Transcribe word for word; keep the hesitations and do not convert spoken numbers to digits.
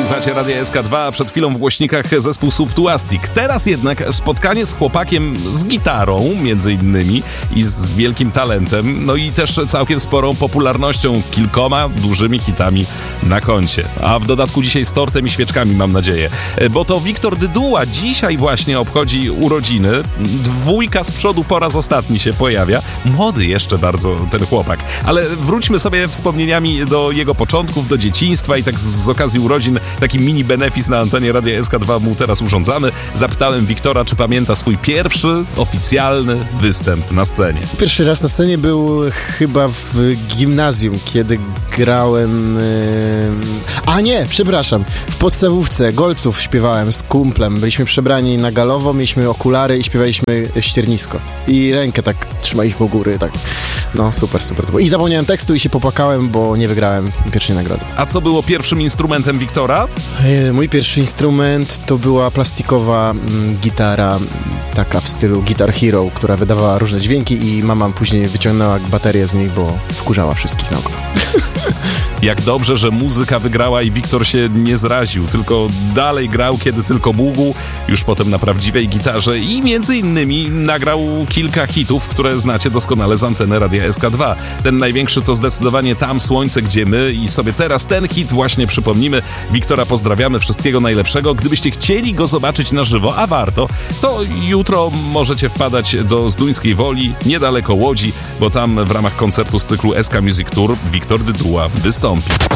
Słuchacie Radia S K dwa, a przed chwilą w głośnikach zespół Subtuastic. Teraz jednak spotkanie z chłopakiem z gitarą, między innymi, i z wielkim talentem, no i też całkiem sporą popularnością, kilkoma dużymi hitami na koncie. A w dodatku dzisiaj z tortem i świeczkami, mam nadzieję. Bo to Wiktor Dyduła dzisiaj właśnie obchodzi urodziny. Dwójka z przodu po raz ostatni się pojawia. Młody jeszcze bardzo ten chłopak. Ale wróćmy sobie wspomnieniami do jego początków, do dzieciństwa i tak z, z okazji urodzin taki mini benefis na antenie Radia S K dwa mu teraz urządzamy. Zapytałem Wiktora, czy pamięta swój pierwszy oficjalny występ na scenie. Pierwszy raz na scenie był chyba w gimnazjum, kiedy grałem... Yy... A nie, przepraszam. W podstawówce Golców śpiewałem z kumplem. Byliśmy przebrani na galowo, mieliśmy okulary i śpiewaliśmy ściernisko. I rękę tak trzymaliśmy u góry, tak. No, super, super. I zapomniałem tekstu i się popłakałem, bo nie wygrałem pierwszej nagrody. A co było pierwszym instrumentem Wiktora? Yy, mój pierwszy instrument to była plastikowa mm, gitara, taka w stylu Guitar Hero, która wydawała różne dźwięki i mama później wyciągnęła baterię z niej, bo wkurzała wszystkich naokoło. Jak dobrze, że muzyka wygrała i Wiktor się nie zraził, tylko dalej grał, kiedy tylko mógł, już potem na prawdziwej gitarze i między innymi nagrał kilka hitów, które znacie doskonale z anteny Radia S K dwa. Ten największy to zdecydowanie Tam Słońce, Gdzie My i sobie teraz ten hit właśnie przypomnimy. Wiktora pozdrawiamy, wszystkiego najlepszego. Gdybyście chcieli go zobaczyć na żywo, a warto, to jutro możecie wpadać do Zduńskiej Woli, niedaleko Łodzi, bo tam w ramach koncertu z cyklu S K Music Tour Wiktor Dyduła wystąpi.